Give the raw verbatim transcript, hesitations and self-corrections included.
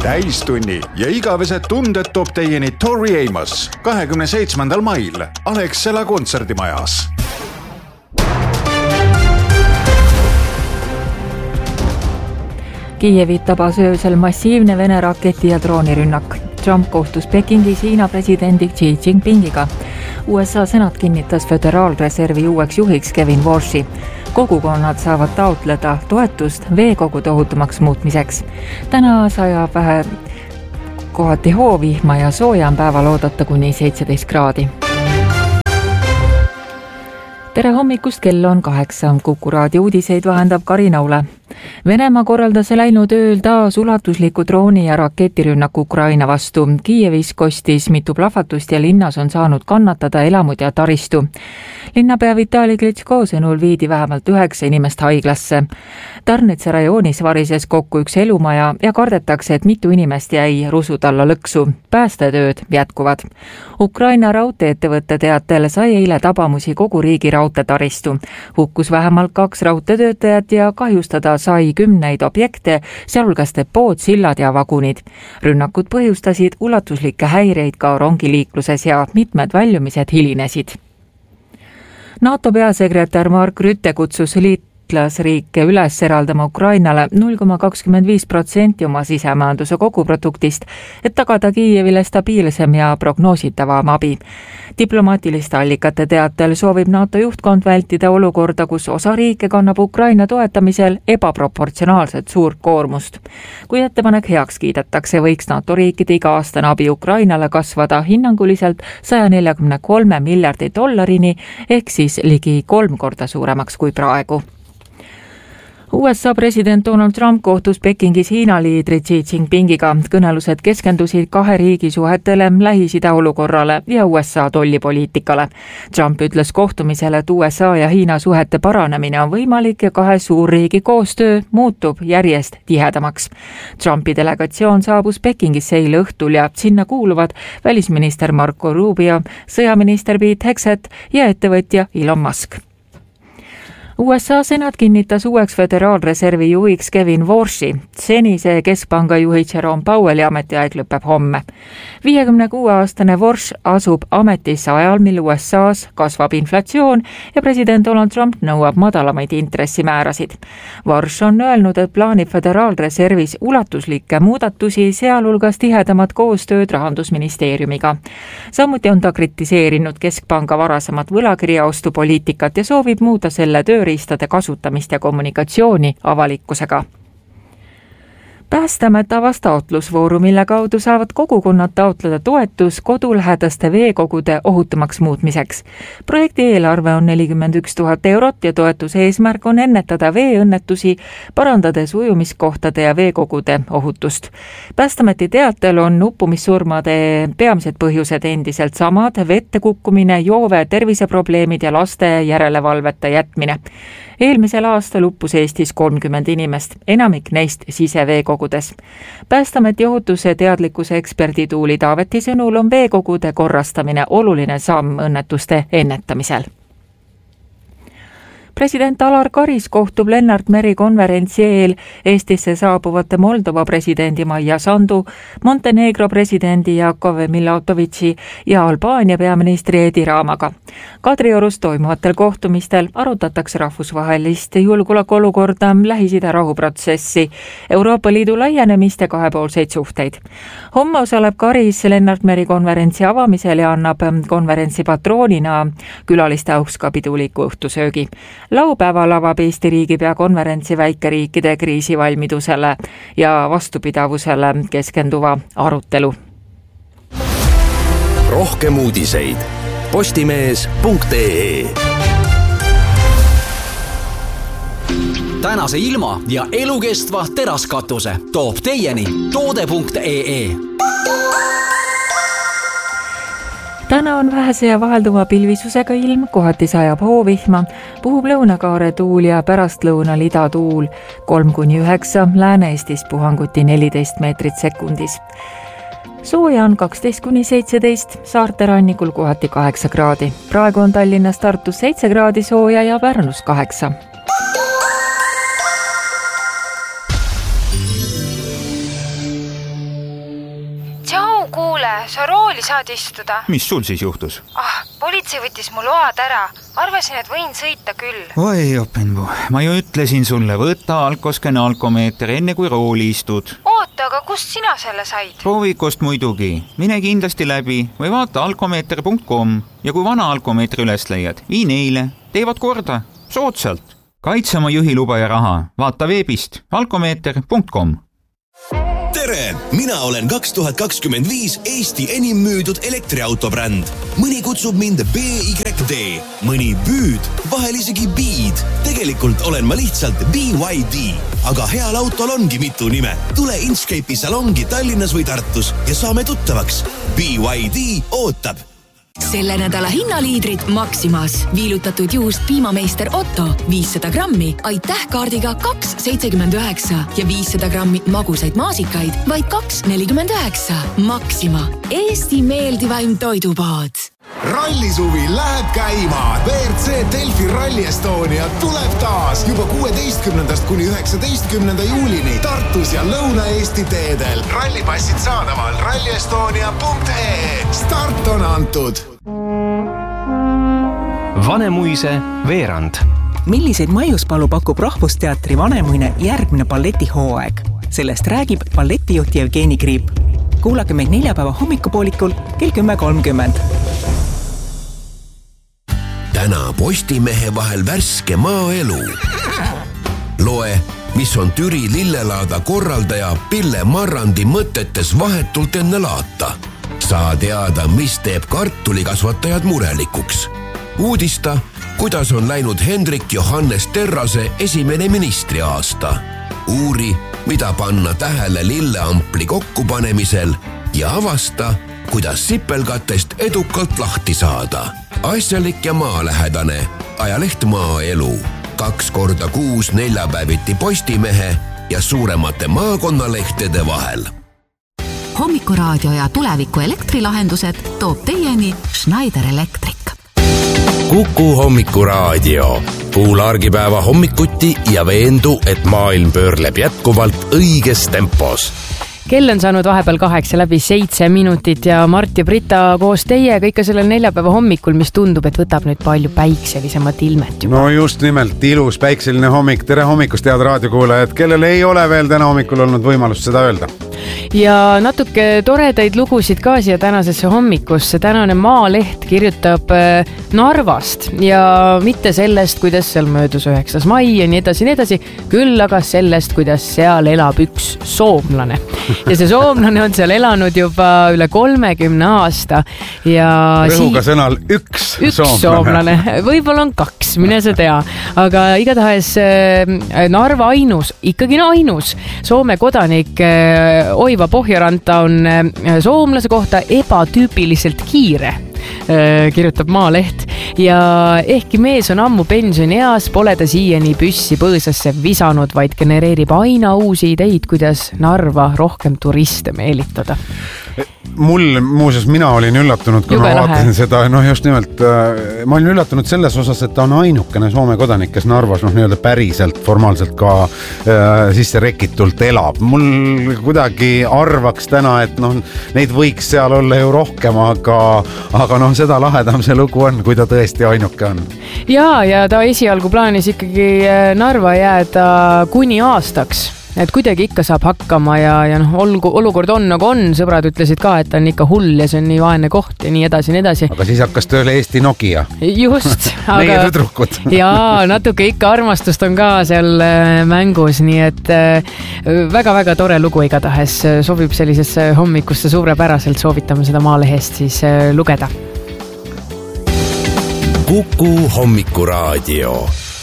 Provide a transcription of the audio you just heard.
täistunni ja igavesed tunded toob teieni Tori Amos kahekümne seitsmendal mail Alexela kontserdimajas. Kiievit tabas öösel massiivne Vene raketi ja droonirünnak. Trump kohtus Pekingis Hiina presidendi Xi Jinpingiga. U S A senat kinnitas Föderaalreservi uueks juhiks Kevin Warshi. Kogukonnad saavad taotleda toetust veekogude ohutumaks muutmiseks. Täna sajab vähe kohati hoovihma ja sooja on päeval oodata kuni seitseteist kraadi. Tere hommikust, kell on kaheksa. Kuku raadio uudiseid vahendab Karina Ule. Venemaa korraldas läinud ööl taas ulatusliku drooni- ja raketirünnaku Ukraina vastu. Kiievis kostis mitu plahvatust ja linnas on saanud kannatada elamud ja taristu. Linnapea Vitali Klitschko sõnul viidi vähemalt üheksa inimest haiglasse. Tarnitsa rajoonis varises kokku üks elumaja ja kardetakse, et mitu inimest jäi rusud alla lõksu. Päästetööd jätkuvad. Ukraina raudteeettevõtte teatel sai eile tabamusi kogu riigi raudteetaristu. Hukkus vähemalt kaks raudteetöötajat ja kahjustada sai kümneid objekte, sealhulgas depood, sillad ja vagunid. Rünnakud põhjustasid ulatuslikke häireid ka rongiliikluses ja mitmed väljumised hilinesid. NATO peasekretär Mark Rutte kutsus liitlasriike üles eraldama Ukrainale null koma kakskümmend viis protsenti oma sisemajanduse koguproduktist, et tagada Kiievile stabiilsem ja prognoositavam abi. Diplomaatiliste allikate teatel soovib NATO juhtkond vältida olukorda, kus osa riike kannab Ukraina toetamisel ebaproportsionaalselt suurt koormust. Kui ettepanek heaks kiidetakse, võiks NATO riikide iga-aastane abi Ukrainale kasvada hinnanguliselt saja neljakümne kolme miljardi dollarini ehk siis ligi kolm korda suuremaks kui praegu. U S A president Donald Trump kohtus Pekingis Hiina liidri Xi Jinpingiga. Kõnelused keskendusid kahe riigi suhetele, Lähis-Ida olukorrale ja U S A tollipoliitikale. Trump ütles kohtumisele, et U S A ja Hiina suhete paranemine on võimalik ja kahe suurriigi koostöö muutub järjest tihedamaks. Trumpi delegatsioon saabus Pekingisse eile õhtul ja sinna kuuluvad välisminister Marco Rubio, sõjaminister Pete Hegseth ja ettevõtja Elon Musk. U S A senat kinnitas uueks Föderaalreservi juhiks Kevin Warshi. Senise keskpanga juhi Jerome Powelli ametiaeg lõpeb homme. viiekümne kuue aastane Warsh asub ametisse ajal, mil U S A's kasvab inflatsioon ja president Donald Trump nõuab madalamaid intressimäärasid. Warsh on öelnud, et plaanib Föderaalreservis ulatuslikke muudatusi, sealhulgas tihedamat koostööd Rahandusministeeriumiga. Samuti on ta kritiseerinud keskpanga varasemat võlakirjaostupoliitikat ja soovib muuta selle töö riistade kasutamist ja kommunikatsiooni avalikkusega. Päästeamet avas taotlusvooru, mille kaudu saavad kogukonnad taotleda toetus kodulähedaste veekogude ohutumaks muutmiseks. Projekti eelarve on nelikümmend üks tuhat eurot ja toetuse eesmärk on ennetada veeõnnetusi, parandades ujumiskohtade ja veekogude ohutust. Päästeameti teatel on uppumissurmade peamised põhjused endiselt samad: vette kukkumine, joove, terviseprobleemid ja laste järelevalveta jätmine. Eelmisel aastal uppus Eestis kolmkümmend inimest, enamik neist siseveekogudes. Päästeameti ohutuse teadlikkuse eksperdi Tuuli Taaveti sõnul on veekogude korrastamine oluline samm õnnetuste ennetamisel. President Alar Karis kohtub Lennart Meri konverentsi eel Eestisse saabuvate Moldova presidendi Maia Sandu, Montenegro presidendi Jakov Milotovitši ja Albaania peaministri Edi Ramaga. Kadriorus toimuvatel kohtumistel arutatakse rahvusvahelist julgeolekuolukorda, Lähis-Ida rahuprotsessi, Euroopa Liidu laienemist ja kahepoolseid suhteid. Homme osaleb Karis Lennart Meri konverentsi avamisel ja annab konverentsi patroonina külaliste auks ka piduliku õhtusöögi. Laupäeval avab Eesti riigipea konverentsi väikeriikide kriisivalmidusele ja vastupidavusele keskenduva arutelu. Rohkem uudiseid postimees punkt ee. Tänase ilma ja elukestva teraskatuse toob teieni toode punkt ee. Täna on vähese ja vahelduma pilvisusega ilm, kohati sajab hoovihma, puhub lõunakaare tuul ja pärastlõunal idatuul kolm kuni üheksa, Lääne-Eestis puhanguti neliteist meetrit sekundis. Sooja on kaksteist kuni seitseteist, saarte rannikul kohati kaheksa kraadi. Praegu on Tallinnas Tartus seitse kraadi sooja ja Pärnus kaheksa. kuule, sa rooli saad istuda. Mis sul siis juhtus? Ah, politsei võttis mu load ära. Arvasin, et võin sõita küll. Oi, Openbu, ma ju ütlesin sulle, võta alkoskene alkomeeter enne kui rooli istud. Oota, aga kust sina selle said? Proovikust muidugi. Mine kindlasti läbi või vaata alkomeeter punkt com ja kui vana alkomeetri üles leiad, vii neile, teevad korda, soodsalt. Kaitse oma juhiluba ja raha. Vaata veebist alkomeeter punkt com. Tere! Mina olen kaks tuhat kakskümmend viis Eesti enim müüdud elektriautobränd. Mõni kutsub mind B Y D, mõni Büüd, vahel isegi Beed. Tegelikult olen ma lihtsalt B Y D, aga heal autol ongi mitu nime. Tule Inchcape'i salongi Tallinnas või Tartus ja saame tuttavaks. B Y D ootab. Selle nädala hinnaliidrid Maximas. Viilutatud juust piimameister Otto viissada grammi, aitäh kaardiga kaks seitsekümmend üheksa ja viissada grammi magusaid maasikaid vaid kaks nelikümmend üheksa. Maxima, Eesti meeldivaim toidupood. Rallisuvi läheb käima. V R C Delfi Rally Estonia tuleb taas juba kuueteistkümnendast kuni üheksateistkümnenda juulini Tartus ja Lõuna-Eesti teedel. Rallipassid saadaval rallyestonia punkt ee. Start on antud. Vanemuise veerand. Milliseid maiuspalu pakub Rahvusteatri Vanemuine järgmine balletihooaeg? Sellest räägib balletijuht Jevgeni Kriip. Kuulake meid neljapäeva hommikupoolikul kell kümme kolmkümmend. Täna Postimehe vahel värske maaelu. Loe, mis on Türi lillelaada korraldaja Pille Marrandi mõtetes vahetult enne laata. Saa teada, mis teeb kartulikasvatajad murelikuks. Uudista, kuidas on läinud Hendrik Johannes Terrase esimene ministriaasta. Uuri, mida panna tähele lilleampli kokkupanemisel ja avasta, kuidas sipelgatest edukalt lahti saada. Asjalik ja maalähedane. Ajaleht Maaelu. Kaks korda kuus neljapäeviti Postimehe ja suuremate maakonnalehtede vahel. Hommikuraadio ja tuleviku elektrilahendused toob teieni Schneider Electric. Kuku Hommikuraadio. Kuula argipäeva hommikuti ja veendu, et maailm pöörleb jätkuvalt õiges tempos. Kell on saanud vahepeal kaheksa läbi seitse minutit ja Mart ja Brita koos teiega ikka sellel neljapäeva hommikul, mis tundub, et võtab nüüd palju päikselisemat ilmet juba. No just nimelt, ilus päikseline hommik. Tere hommikust, head raadiokuulajad, kellel ei ole veel täna hommikul olnud võimalust seda öelda. Ja natuke toredaid lugusid ka siia tänasesse hommikusse. Tänane Maaleht kirjutab Narvast ja mitte sellest, kuidas seal möödus üheksas mai ja nii edasi, nii edasi, küll aga sellest, kuidas seal elab üks soomlane. Ja see soomlane on seal elanud juba üle kolmekümne aasta. Ja rõhuga sii... sõnal üks, üks soomlane. soomlane. Võib-olla on kaks, mine sa tea. Aga igatahes Narva ainus, ikkagi ainus Soome kodanik Oiva Pohjaranta on soomlase kohta ebatüüpiliselt kiire, kirjutab Maaleht. Ja ehkki mees on ammu pensionieas, pole ta siiani püssi põõsasse visanud, vaid genereerib aina uusi ideid, kuidas Narva rohkem turiste meelitada. Mul, muuseas, mina olin üllatunud, kui Jube ma vaatasin lähe. seda, noh just nimelt, ma olin üllatunud selles osas, et ta on ainukene Soome kodanik, kes Narvas, noh nii-öelda päriselt, formaalselt ka äh, sisse rekitult elab. Mul kuidagi arvaks täna, et noh, neid võiks seal olla ju rohkem, aga, aga noh, seda lahedam see lugu on, kui ta tõesti ainuke on. Ja, ja ta esialgu plaanis ikkagi Narva jääda kuni aastaks. Et kuidagi ikka saab hakkama ja, ja noh, olukord on nagu on, sõbrad ütlesid ka, et ta on ikka hull ja see on nii vaene koht ja nii edasi, nii edasi. Aga siis hakkas tööle Eesti Nokia. Just. Meie tüdrukud. Jaa, natuke ikka armastust on ka seal mängus, nii et väga-väga tore lugu igatahes. Sobib sellisesse hommikusse suurepäraselt, soovitame seda Maalehest siis lugeda. Kuku Hommikuraadio.